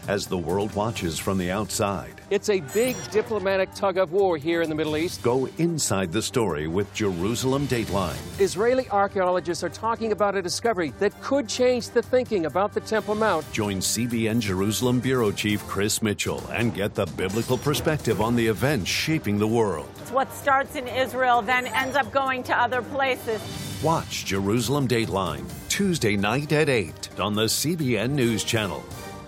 as the world watches from the outside. It's a big diplomatic tug-of-war here in the Middle East. Go inside the story with Jerusalem Dateline. Israeli archaeologists are talking about a discovery that could change the thinking about the Temple Mount. Join CBN Jerusalem Bureau Chief Chris Mitchell and get the biblical perspective on the events shaping the world. What starts in Israel then ends up going to other places. Watch Jerusalem Dateline Tuesday night at 8 on the CBN News Channel.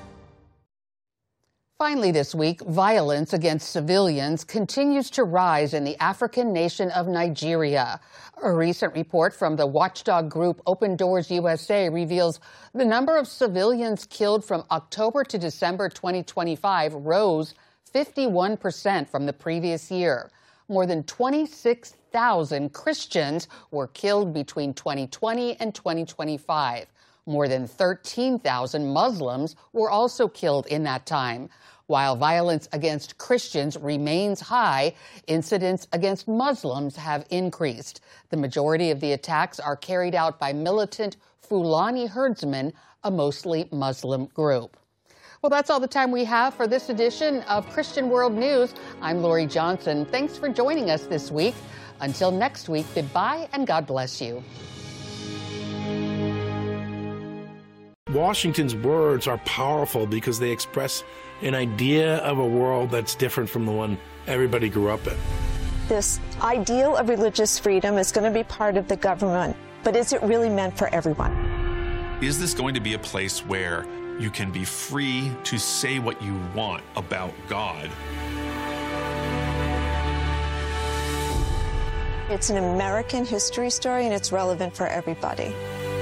Finally this week, violence against civilians continues to rise in the African nation of Nigeria. A recent report from the watchdog group Open Doors USA reveals the number of civilians killed from October to December 2025 rose 51% from the previous year. More than 26,000 Christians were killed between 2020 and 2025. More than 13,000 Muslims were also killed in that time. While violence against Christians remains high, incidents against Muslims have increased. The majority of the attacks are carried out by militant Fulani herdsmen, a mostly Muslim group. Well, that's all the time we have for this edition of Christian World News. I'm Lori Johnson. Thanks for joining us this week. Until next week, goodbye and God bless you. Washington's words are powerful because they express an idea of a world that's different from the one everybody grew up in. This ideal of religious freedom is going to be part of the government, but is it really meant for everyone? Is this going to be a place where you can be free to say what you want about God? It's an American history story, and it's relevant for everybody.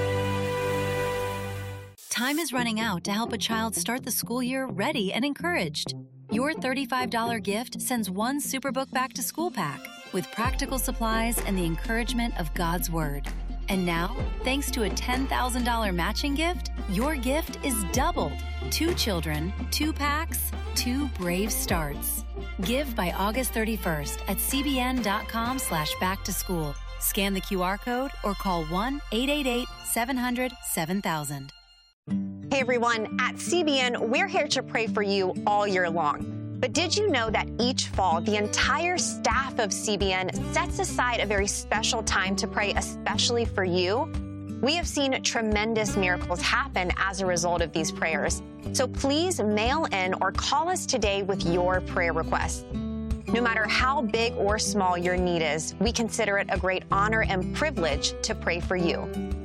Time is running out to help a child start the school year ready and encouraged. Your $35 gift sends one Superbook Back to School pack with practical supplies and the encouragement of God's Word. And now, thanks to a $10,000 matching gift, your gift is doubled. 2 children, 2 packs, 2 brave starts. Give by August 31st at cbn.com/backtoschool. Scan the QR code or call 1-888-700-7000. Hey everyone, at CBN, we're here to pray for you all year long. But did you know that each fall, the entire staff of CBN sets aside a very special time to pray especially for you? We have seen tremendous miracles happen as a result of these prayers. So please mail in or call us today with your prayer requests. No matter how big or small your need is, we consider it a great honor and privilege to pray for you.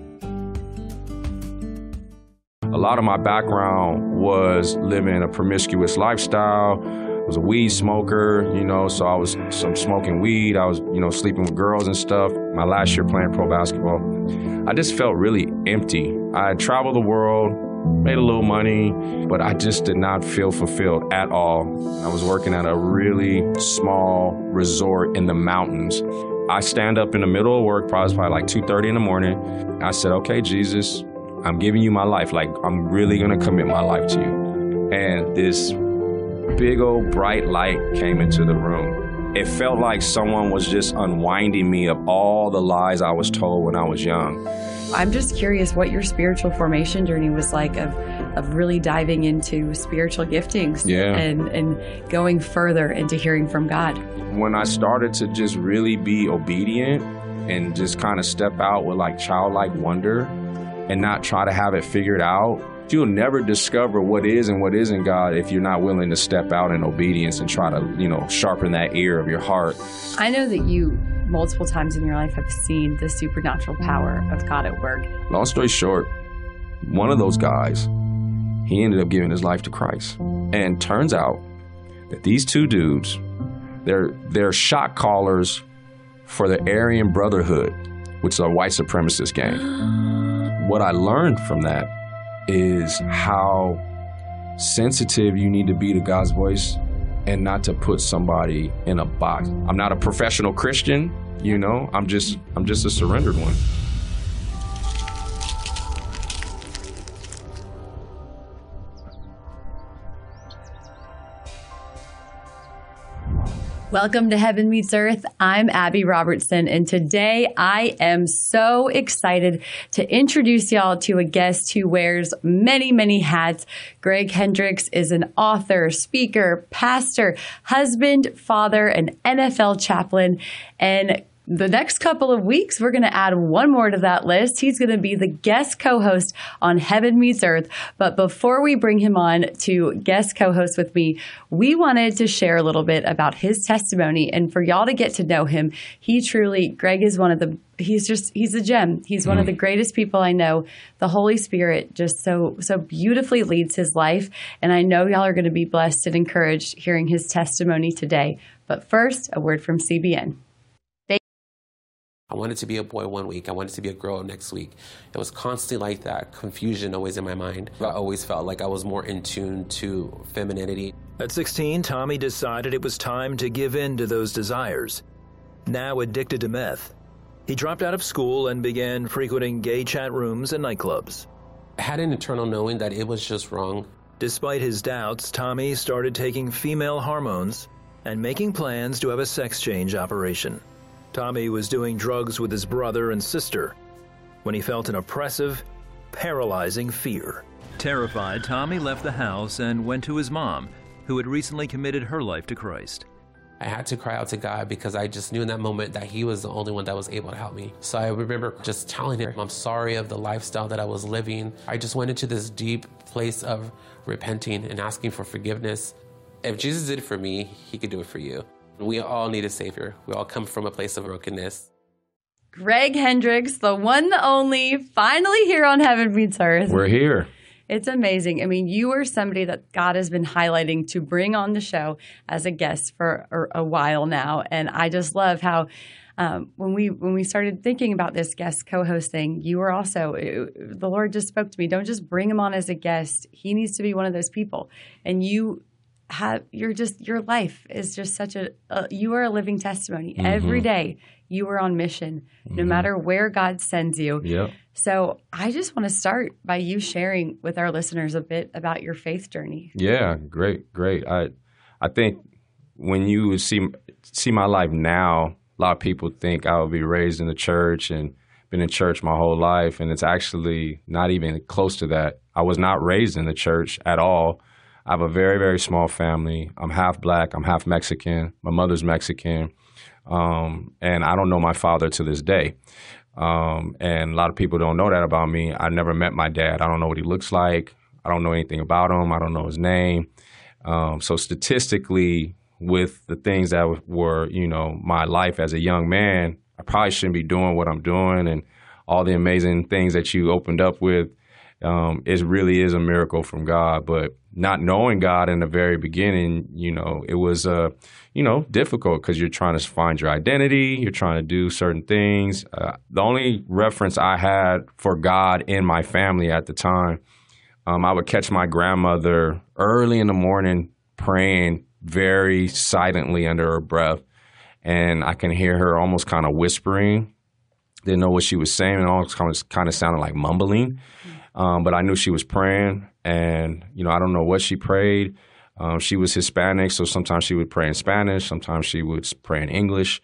A lot of my background was living a promiscuous lifestyle. I was a weed smoker, so I was smoking weed. I was, sleeping with girls and stuff. My last year playing pro basketball, I just felt really empty. I had traveled the world, made a little money, but I just did not feel fulfilled at all. I was working at a really small resort in the mountains. I stand up in the middle of work, probably like 2:30 in the morning. I said, okay, Jesus, I'm giving you my life. Like, I'm really going to commit my life to you. And this big old bright light came into the room. It felt like someone was just unwinding me of all the lies I was told when I was young. I'm just curious what your spiritual formation journey was like of really diving into spiritual giftings and going further into hearing from God. When I started to just really be obedient and just kind of step out with like childlike wonder, and not try to have it figured out, you'll never discover what is and what isn't God if you're not willing to step out in obedience and try to, sharpen that ear of your heart. I know that you, multiple times in your life, have seen the supernatural power of God at work. Long story short, one of those guys, he ended up giving his life to Christ. And turns out that these 2 dudes, they're shot callers for the Aryan Brotherhood, which is a white supremacist gang. What I learned from that is how sensitive you need to be to God's voice and not to put somebody in a box. I'm not a professional Christian, I'm just a surrendered one. Welcome to Heaven Meets Earth. I'm Abby Robertson, and today I am so excited to introduce y'all to a guest who wears many, many hats. Greg Hendricks is an author, speaker, pastor, husband, father, and NFL chaplain, and the next couple of weeks, we're going to add one more to that list. He's going to be the guest co-host on Heaven Meets Earth. But before we bring him on to guest co-host with me, we wanted to share a little bit about his testimony. And for y'all to get to know him, Greg is one of the, he's a gem. He's one of the greatest people I know. The Holy Spirit just so beautifully leads his life. And I know y'all are going to be blessed and encouraged hearing his testimony today. But first, a word from CBN. I wanted to be a boy one week. I wanted to be a girl next week. It was constantly like that, confusion always in my mind. I always felt like I was more in tune to femininity. At 16, Tommy decided it was time to give in to those desires. Now addicted to meth, he dropped out of school and began frequenting gay chat rooms and nightclubs. I had an internal knowing that it was just wrong. Despite his doubts, Tommy started taking female hormones and making plans to have a sex change operation. Tommy was doing drugs with his brother and sister when he felt an oppressive, paralyzing fear. Terrified, Tommy left the house and went to his mom, who had recently committed her life to Christ. I had to cry out to God because I just knew in that moment that he was the only one that was able to help me. So I remember just telling him, I'm sorry of the lifestyle that I was living. I just went into this deep place of repenting and asking for forgiveness. If Jesus did it for me, he could do it for you. We all need a Savior. We all come from a place of brokenness. Greg Hendricks, the one, the only, finally here on Heaven Meets Earth. We're here. It's amazing. I mean, you are somebody that God has been highlighting to bring on the show as a guest for a while now. And I just love how when we started thinking about this guest co-host thing, you were also, the Lord just spoke to me, don't just bring him on as a guest. He needs to be one of those people. And your life is just such you are a living testimony. Mm-hmm. Every day you are on mission, no matter where God sends you. Yep. So I just want to start by you sharing with our listeners a bit about your faith journey. Yeah, great. I think when you see my life now, a lot of people think I would be raised in the church and been in church my whole life, and it's actually not even close to that. I was not raised in the church at all. I have a very, very small family. I'm half black. I'm half Mexican. My mother's Mexican. And I don't know my father to this day. And a lot of people don't know that about me. I never met my dad. I don't know what he looks like. I don't know anything about him. I don't know his name. So statistically, with the things that were, my life as a young man, I probably shouldn't be doing what I'm doing, and all the amazing things that you opened up with. It really is a miracle from God. But not knowing God in the very beginning, it was, difficult because you're trying to find your identity. You're trying to do certain things. The only reference I had for God in my family at the time, I would catch my grandmother early in the morning praying very silently under her breath. And I can hear her almost kind of whispering. Didn't know what she was saying. It almost kind of sounded like mumbling. But I knew she was praying, and, I don't know what she prayed. She was Hispanic, so sometimes she would pray in Spanish. Sometimes she would pray in English.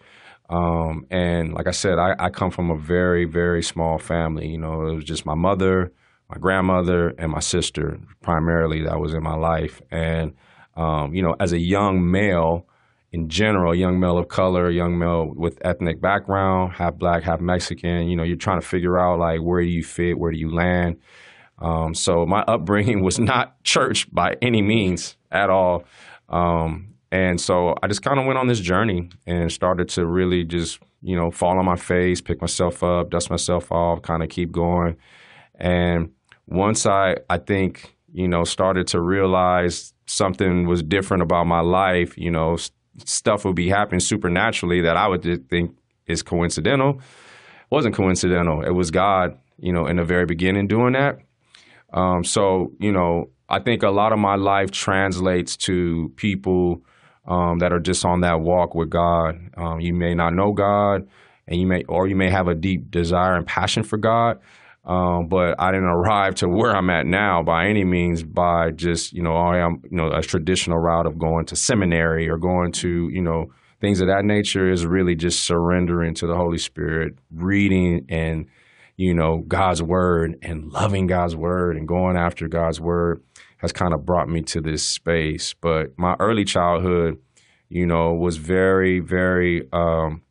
And like I said, I come from a very, very small family. It was just my mother, my grandmother, and my sister, primarily, that was in my life. And, as a young male, in general, young male of color, young male with ethnic background, half black, half Mexican, you're trying to figure out, like, where do you fit, where do you land? So my upbringing was not church by any means at all. And so I just kind of went on this journey and started to really just, fall on my face, pick myself up, dust myself off, kind of keep going. And once I think, started to realize something was different about my life, stuff would be happening supernaturally that I would just think is coincidental. It wasn't coincidental. It was God, in the very beginning doing that. So, I think a lot of my life translates to people that are just on that walk with God. You may not know God, and you may have a deep desire and passion for God. But I didn't arrive to where I'm at now by any means by just, a traditional route of going to seminary or going to, things of that nature is really just surrendering to the Holy Spirit, reading and, God's word and loving God's word and going after God's word has kind of brought me to this space. But my early childhood, was very, very, kind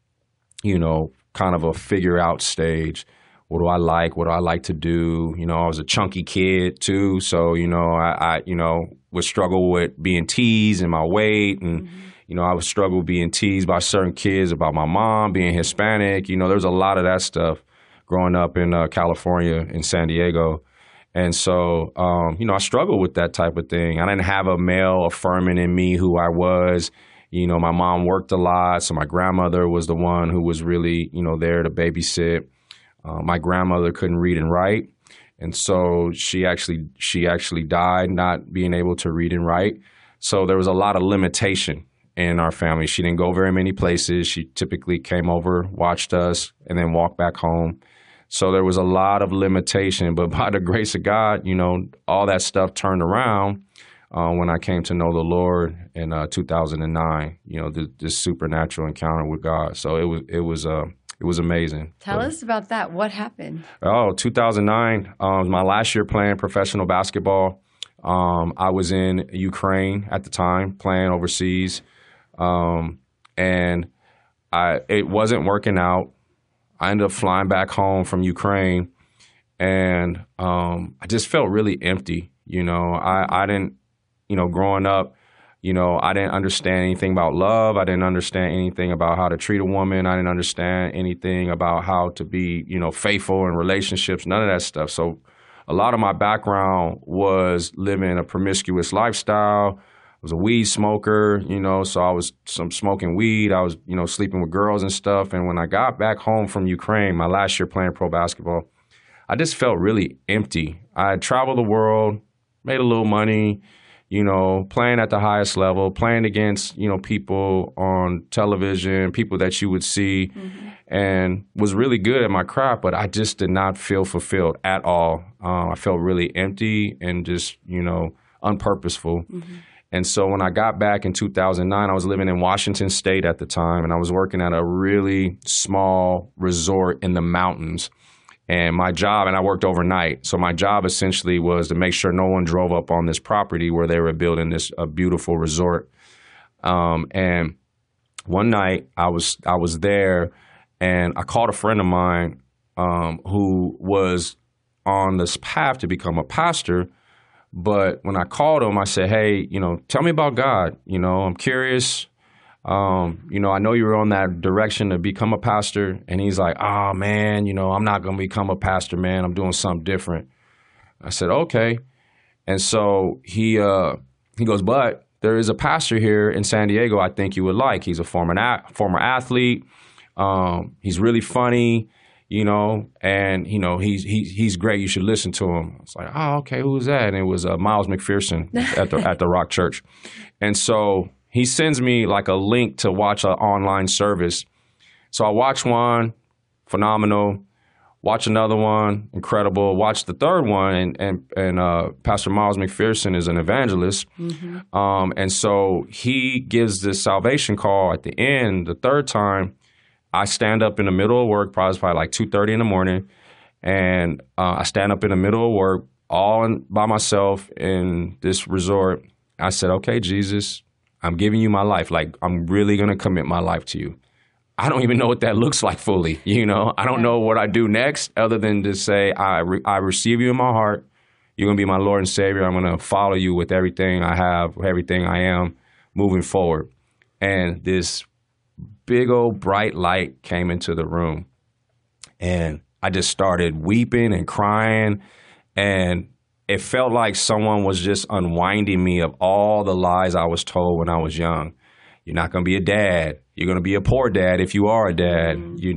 of a figure out stage. What do I like? What do I like to do? I was a chunky kid too. So, I would struggle with being teased and my weight. And, I would struggle being teased by certain kids about my mom being Hispanic. There's a lot of that stuff growing up in California, in San Diego. And so, I struggled with that type of thing. I didn't have a male affirming in me who I was. My mom worked a lot. So my grandmother was the one who was really, there to babysit. My grandmother couldn't read and write, and so she actually died not being able to read and write. So there was a lot of limitation in our family. She didn't go very many places. She typically came over, watched us, and then walked back home. So there was a lot of limitation. But by the grace of God, all that stuff turned around when I came to know the Lord in 2009. This supernatural encounter with God. So it was amazing. Tell us about that. What happened? 2009, my last year playing professional basketball. I was in Ukraine at the time, playing overseas. And it wasn't working out. I ended up flying back home from Ukraine. And I just felt really empty. I didn't, growing up, I didn't understand anything about love. I didn't understand anything about how to treat a woman. I didn't understand anything about how to be, faithful in relationships, none of that stuff. So a lot of my background was living a promiscuous lifestyle. I was a weed smoker, so I was smoking weed. I was, sleeping with girls and stuff. And when I got back home from Ukraine, my last year playing pro basketball, I just felt really empty. I had traveled the world, made a little money, playing at the highest level, playing against, people on television, people that you would see, and was really good at my craft, but I just did not feel fulfilled at all. I felt really empty and just, unpurposeful. And so when I got back in 2009, I was living in Washington State at the time, and I was working at a really small resort in the mountains. And my job, and I worked overnight, so my job essentially was to make sure no one drove up on this property where they were building this beautiful resort. And one night I was there, and I called a friend of mine who was on this path to become a pastor. But when I called him, I said, hey, tell me about God. I'm curious. I know you were on that direction to become a pastor. And he's like, oh, man, I'm not going to become a pastor, man. I'm doing something different. I said, okay. And so he goes, but there is a pastor here in San Diego I think you would like. He's a former athlete. He's really funny, and, he's great. You should listen to him. I was like, oh, okay, who's that? And it was Miles McPherson at the Rock Church. And so he sends me like a link to watch an online service. So I watched one, phenomenal. Watch another one, incredible. Watch the third one, and Pastor Miles McPherson is an evangelist. And so he gives this salvation call at the end, the third time. I stand up in the middle of work, probably like 2:30 in the morning, and I stand up in the middle of work by myself in this resort. I said, okay, Jesus, I'm giving you my life. Like, I'm really going to commit my life to you. I don't even know what that looks like fully, I don't know what I do next other than to say, I receive you in my heart. You're going to be my Lord and Savior. I'm going to follow you with everything I have, everything I am moving forward. And this big old bright light came into the room, and I just started weeping and crying, and it felt like someone was just unwinding me of all the lies I was told when I was young. You're not going to be a dad. You're going to be a poor dad if you are a dad.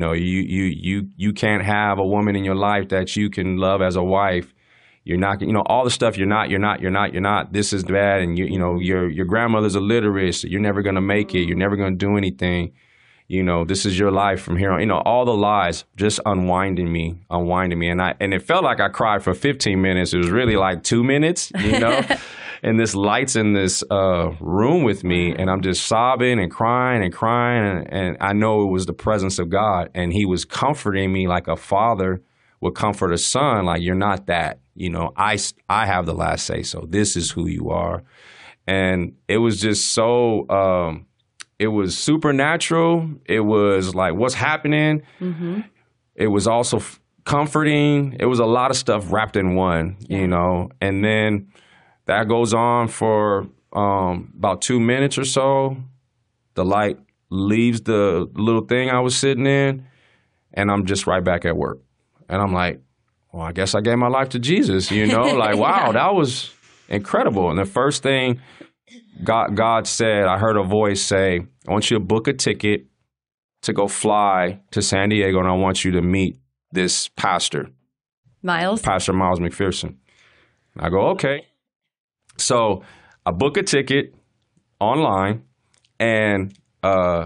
You can't have a woman in your life that you can love as a wife. You're not, all the stuff you're not. This is bad, and your grandmother's illiterate, so you're never going to make it. You're never going to do anything. This is your life from here on. All the lies just unwinding me. And it felt like I cried for 15 minutes. It was really like 2 minutes, and this light's in this room with me, and I'm just sobbing and crying, and I know it was the presence of God, and he was comforting me like a father would comfort a son, like, you're not that, you know, I have the last say, so this is who you are. And it was just so, it was supernatural. It was like, what's happening? Mm-hmm. It was also comforting. It was a lot of stuff wrapped in one, you know, and then that goes on for about 2 minutes or so. The light leaves the little thing I was sitting in, and I'm just right back at work. And I'm like, well, I guess I gave my life to Jesus, you know, like, wow, that was incredible. And the first thing God said, I heard a voice say, I want you to book a ticket to go fly to San Diego, and I want you to meet this pastor. Pastor Miles McPherson. I go, okay. So I book a ticket online, and I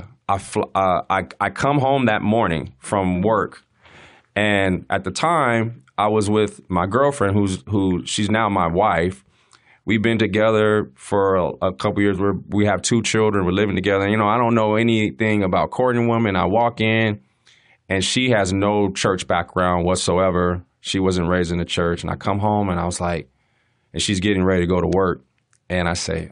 come home that morning from work. And at the time, I was with my girlfriend, who she's now my wife. We've been together for a couple years. We have 2 children. We're living together. You know, I don't know anything about courting women. I walk in, and she has no church background whatsoever. She wasn't raised in the church. And I come home, and I was like, and she's getting ready to go to work. And I say,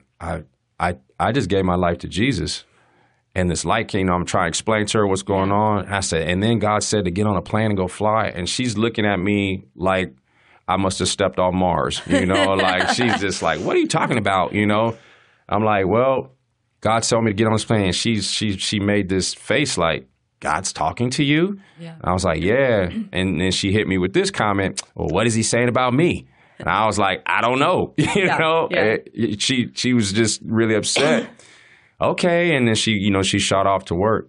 I just gave my life to Jesus. And this light came, I'm trying to explain to her what's going on. And I said, and then God said to get on a plane and go fly. And she's looking at me like I must have stepped off Mars, you know, like she's just like, what are you talking about? You know, I'm like, well, God told me to get on this plane. And she made this face like, God's talking to you? Yeah. And I was like, yeah. And then she hit me with this comment, well, what is he saying about me? And I was like, I don't know. you know, she was just really upset. Okay. And then she shot off to work.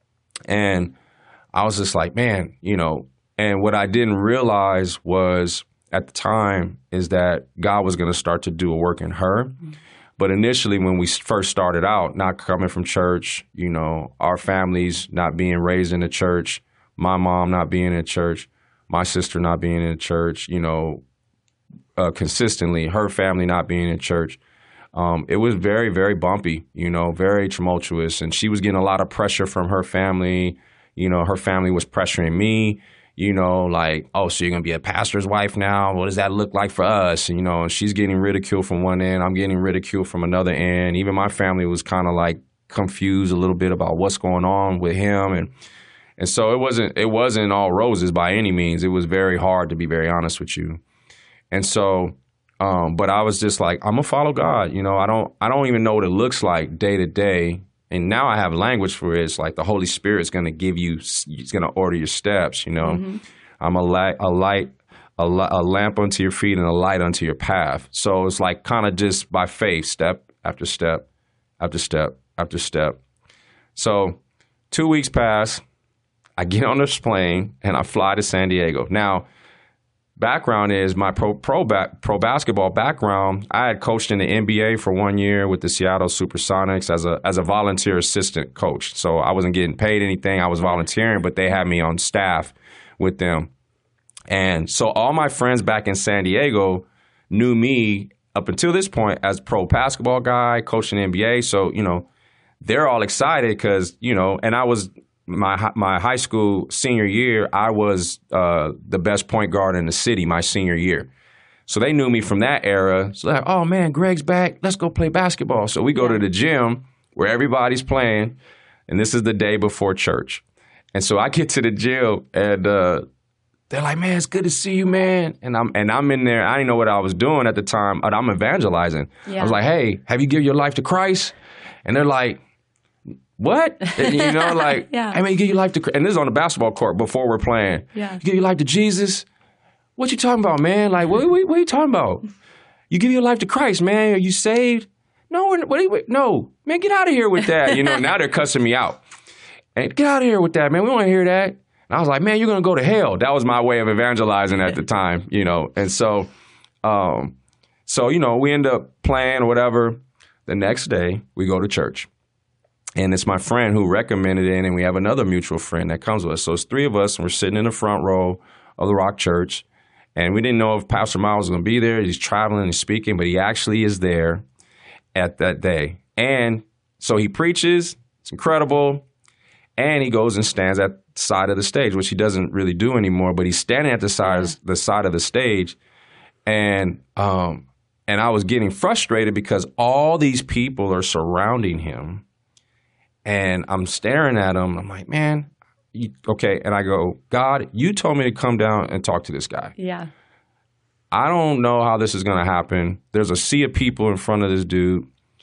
And I was just like, man, you know, and what I didn't realize was at the time is that God was going to start to do a work in her. Mm-hmm. But initially, when we first started out, not coming from church, you know, our families not being raised in the church, my mom not being in church, my sister not being in church, you know, consistently, her family not being in church. It was very, very bumpy, you know, very tumultuous. And she was getting a lot of pressure from her family. You know, her family was pressuring me, you know, like, oh, so you're going to be a pastor's wife now? What does that look like for us? And, you know, she's getting ridiculed from one end. I'm getting ridiculed from another end. Even my family was kind of like confused a little bit about what's going on with him. And so it wasn't all roses by any means. It was very hard, to be very honest with you. And so but I was just like, I'm gonna follow God. You know, I don't even know what it looks like day to day. And now I have language for it. It's like the Holy Spirit's gonna it's gonna order your steps. You know, mm-hmm. I'm a lamp unto your feet and a light unto your path. So it's like kind of just by faith, step after step after step after step. So 2 weeks pass. I get on this plane and I fly to San Diego. Now, background is my pro basketball background. I had coached in the NBA for 1 year with the Seattle Supersonics as a volunteer assistant coach. So I wasn't getting paid anything. I was volunteering, but they had me on staff with them. And so all my friends back in San Diego knew me up until this point as pro basketball guy, coaching NBA. So, you know, they're all excited because, you know, and I was my high school senior year, I was the best point guard in the city my senior year. So they knew me from that era. So like, oh, man, Greg's back. Let's go play basketball. So we go to the gym where everybody's playing, and this is the day before church. And so I get to the gym, and they're like, man, it's good to see you, man. And I'm in there. I didn't know what I was doing at the time, but I'm evangelizing. Yeah. I was like, hey, have you given your life to Christ? And they're like, what? And, you know, like, hey, man, you give your life to Christ. And this is on the basketball court before we're playing. Yeah. You give your life to Jesus? What you talking about, man? Like, what are you talking about? You give your life to Christ, man. Are you saved? No, no. Man, get out of here with that. You know, now they're cussing me out. And get out of here with that, man. We don't want to hear that. And I was like, man, you're going to go to hell. That was my way of evangelizing at the time, you know. And so, you know, we end up playing or whatever. The next day, we go to church. And it's my friend who recommended it, and we have another mutual friend that comes with us. So it's 3 of us, and we're sitting in the front row of the Rock Church. And we didn't know if Pastor Miles was going to be there. He's traveling and speaking, but he actually is there at that day. And so he preaches. It's incredible. And he goes and stands at the side of the stage, which he doesn't really do anymore, but he's standing at the side of the stage. And I was getting frustrated because all these people are surrounding him. And I'm staring at him. I'm like, man, okay. And I go, God, you told me to come down and talk to this guy. Yeah. I don't know how this is going to happen. There's a sea of people in front of this dude.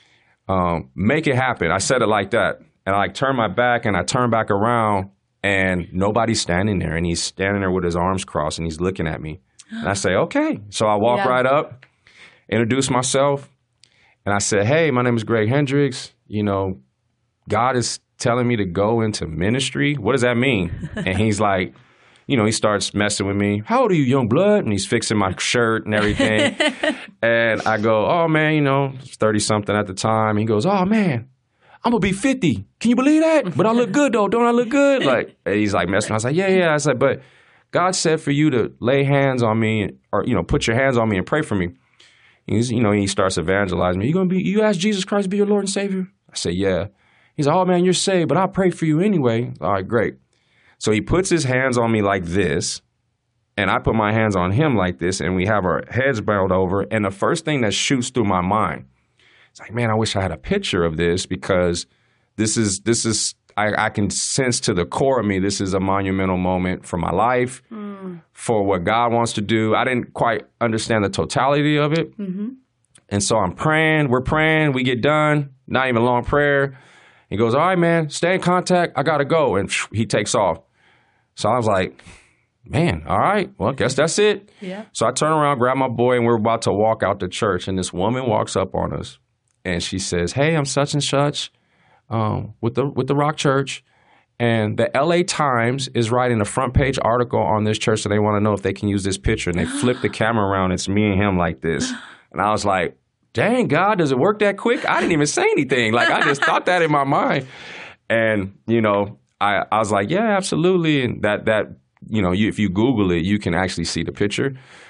Make it happen. I said it like that. And I turn my back and I turn back around and nobody's standing there. And he's standing there with his arms crossed and he's looking at me. And I say, okay. So I walk right up, introduce myself. And I said, hey, my name is Greg Hendricks. You know, God is telling me to go into ministry. What does that mean? And he's like, you know, he starts messing with me. How old are you, young blood? And he's fixing my shirt and everything. And I go, oh, man, you know, 30-something at the time. He goes, oh, man, I'm going to be 50. Can you believe that? But I look good, though. Don't I look good? Like, and he's like messing. I was like, yeah. I was like, but God said for you to lay hands on me or, you know, put your hands on me and pray for me. He's, you know, he starts evangelizing me. You ask Jesus Christ to be your Lord and Savior? I say, yeah. He's like, oh, man, you're saved, but I'll pray for you anyway. All right, great. So he puts his hands on me like this, and I put my hands on him like this, and we have our heads bowed over. And the first thing that shoots through my mind, it's like, man, I wish I had a picture of this because this is I can sense to the core of me, this is a monumental moment for my life, for what God wants to do. I didn't quite understand the totality of it. Mm-hmm. And so I'm praying, we're praying, we get done, not even a long prayer. He goes, all right, man, stay in contact. I got to go. And he takes off. So I was like, man, all right, well, I guess that's it. Yeah. So I turn around, grab my boy, and we're about to walk out the church. And this woman walks up on us, and she says, hey, I'm such and such with the Rock Church. And the LA Times is writing a front page article on this church, so they want to know if they can use this picture. And they flip the camera around. It's me and him like this. And I was like, dang, God, does it work that quick? I didn't even say anything. Like, I just thought that in my mind. And, you know, I was like, yeah, absolutely. And that you know, if you Google it, you can actually see the picture.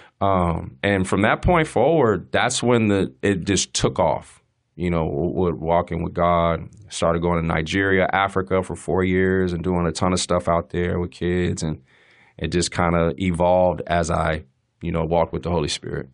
And from that point forward, that's when it just took off, you know, walking with God. Started going to Nigeria, Africa for 4 years and doing a ton of stuff out there with kids. And it just kind of evolved as I, you know, walked with the Holy Spirit.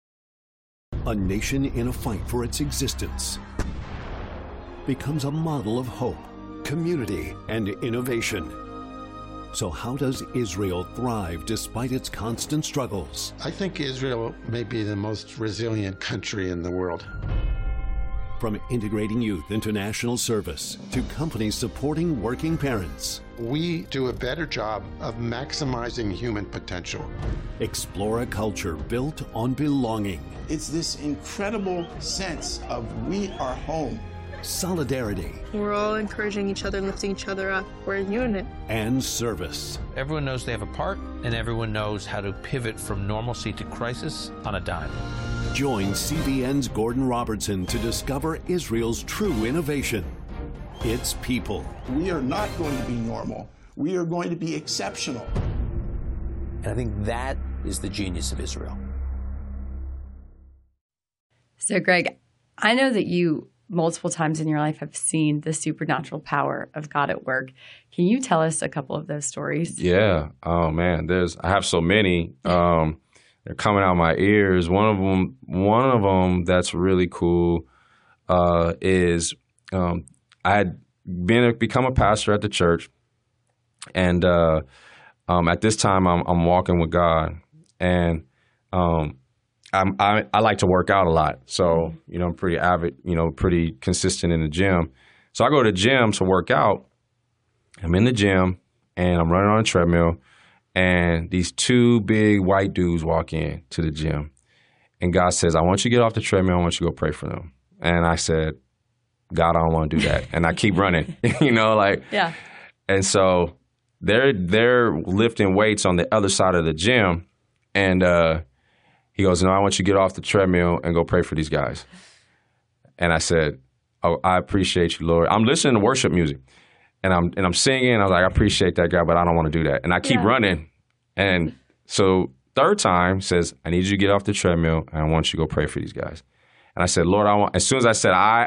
A nation in a fight for its existence becomes a model of hope, community, and innovation. So how does Israel thrive despite its constant struggles? I think Israel may be the most resilient country in the world. From integrating youth into national service to companies supporting working parents. We do a better job of maximizing human potential. Explore a culture built on belonging. It's this incredible sense of we are home. Solidarity. We're all encouraging each other, lifting each other up. We're a unit. And service. Everyone knows they have a part, and everyone knows how to pivot from normalcy to crisis on a dime. Join CBN's Gordon Robertson to discover Israel's true innovation. Its people. We are not going to be normal. We are going to be exceptional. And I think that is the genius of Israel. So, Greg, I know that you multiple times in your life have seen the supernatural power of God at work. Can you tell us a couple of those stories? Yeah. Oh, man. I have so many. They're coming out my ears. One of them that's really cool is I had become a pastor at the church, and at this time I'm walking with God, and I like to work out a lot. So, you know, I'm pretty avid, you know, pretty consistent in the gym. So I go to the gym to work out. I'm in the gym and I'm running on a treadmill, and these two big white dudes walk in to the gym, and God says, I want you to get off the treadmill. I want you to go pray for them. And I said, God, I don't want to do that. And I keep running, you know, like, yeah. And so they're lifting weights on the other side of the gym. And he goes, no, I want you to get off the treadmill and go pray for these guys. And I said, oh, I appreciate you, Lord. I'm listening to worship music, and I'm singing. I was like, I appreciate that, God, but I don't want to do that. And I keep running. And so Third time says, I need you to get off the treadmill and I want you to go pray for these guys. And I said, Lord, as soon as I said, I